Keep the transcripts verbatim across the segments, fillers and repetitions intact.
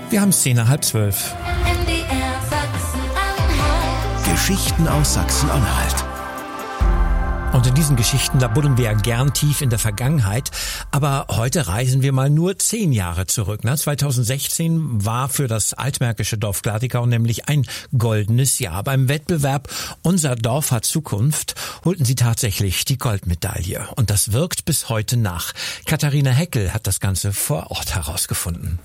Wir haben Szene nach halb zwölf. Geschichten aus Sachsen-Anhalt. Und in diesen Geschichten, da buddeln wir ja gern tief in der Vergangenheit. Aber heute reisen wir mal nur zehn Jahre zurück. zweitausendsechzehn war für das altmärkische Dorf Gladikau nämlich ein goldenes Jahr. Beim Wettbewerb Unser Dorf hat Zukunft holten sie tatsächlich die Goldmedaille. Und das wirkt bis heute nach. Katharina Heckel hat das Ganze vor Ort herausgefunden.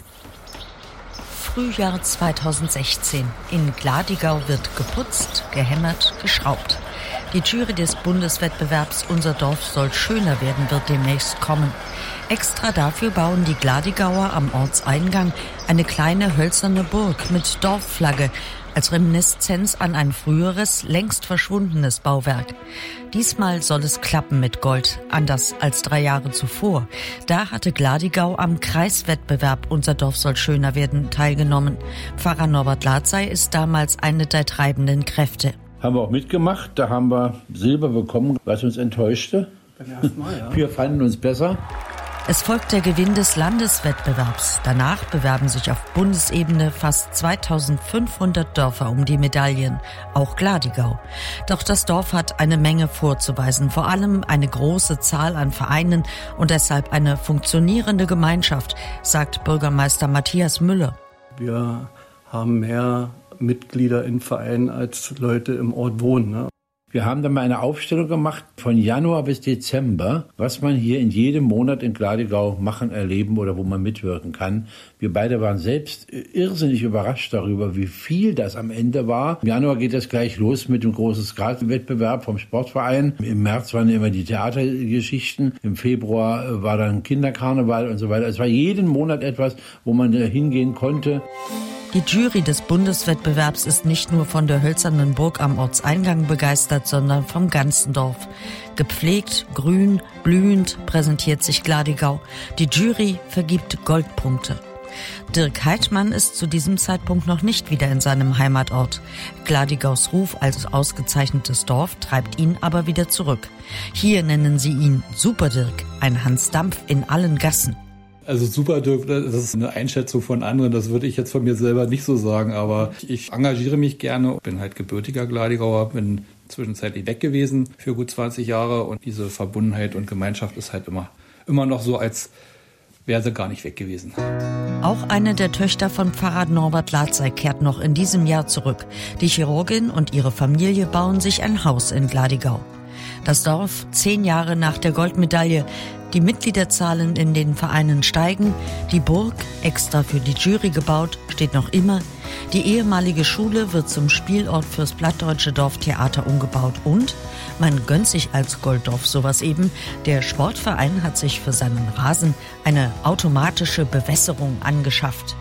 Frühjahr zweitausendsechzehn. In Gladikau wird geputzt, gehämmert, geschraubt. Die Jury des Bundeswettbewerbs Unser Dorf soll schöner werden wird demnächst kommen. Extra dafür bauen die Gladikauer am Ortseingang eine kleine hölzerne Burg mit Dorfflagge als Reminiszenz an ein früheres, längst verschwundenes Bauwerk. Diesmal soll es klappen mit Gold, anders als drei Jahre zuvor. Da hatte Gladikau am Kreiswettbewerb Unser Dorf soll schöner werden teilgenommen. Pfarrer Norbert Latzey ist damals eine der treibenden Kräfte. Haben wir auch mitgemacht, da haben wir Silber bekommen, was uns enttäuschte. Beim ersten Mal, ja. Wir fanden uns besser. Es folgt der Gewinn des Landeswettbewerbs. Danach bewerben sich auf Bundesebene fast zweitausendfünfhundert Dörfer um die Medaillen, auch Gladikau. Doch das Dorf hat eine Menge vorzuweisen, vor allem eine große Zahl an Vereinen und deshalb eine funktionierende Gemeinschaft, sagt Bürgermeister Matthias Müller. Wir haben mehr Mitglieder in Vereinen als Leute im Ort wohnen. Ne? Wir haben dann mal eine Aufstellung gemacht von Januar bis Dezember, was man hier in jedem Monat in Gladikau machen, erleben oder wo man mitwirken kann. Wir beide waren selbst irrsinnig überrascht darüber, wie viel das am Ende war. Im Januar geht es gleich los mit dem großen Skatwettbewerb vom Sportverein. Im März waren immer die Theatergeschichten. Im Februar war dann Kinderkarneval und so weiter. Es war jeden Monat etwas, wo man hingehen konnte. Die Jury des Bundeswettbewerbs ist nicht nur von der hölzernen Burg am Ortseingang begeistert, sondern vom ganzen Dorf. Gepflegt, grün, blühend präsentiert sich Gladikau. Die Jury vergibt Goldpunkte. Dirk Heidmann ist zu diesem Zeitpunkt noch nicht wieder in seinem Heimatort. Gladikaus Ruf als ausgezeichnetes Dorf treibt ihn aber wieder zurück. Hier nennen sie ihn Super Dirk, ein Hans Dampf in allen Gassen. Also Super Dirk, das ist eine Einschätzung von anderen, das würde ich jetzt von mir selber nicht so sagen, aber ich engagiere mich gerne, bin halt gebürtiger Gladikauer, bin zwischenzeitlich weg gewesen für gut zwanzig Jahre und diese Verbundenheit und Gemeinschaft ist halt immer, immer noch so, als wäre sie gar nicht weg gewesen. Auch eine der Töchter von Pfarrer Norbert Latzey kehrt noch in diesem Jahr zurück. Die Chirurgin und ihre Familie bauen sich ein Haus in Gladikau. Das Dorf zehn Jahre nach der Goldmedaille. Die Mitgliederzahlen in den Vereinen steigen. Die Burg, extra für die Jury gebaut, steht noch immer. Die ehemalige Schule wird zum Spielort fürs Plattdeutsche Dorftheater umgebaut. Und man gönnt sich als Golddorf sowas eben. Der Sportverein hat sich für seinen Rasen eine automatische Bewässerung angeschafft.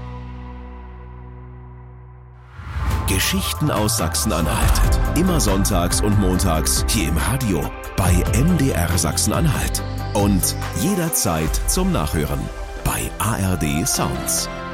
Geschichten aus Sachsen-Anhalt. Immer sonntags und montags hier im Radio bei M D R Sachsen-Anhalt. Und jederzeit zum Nachhören bei A R D Sounds.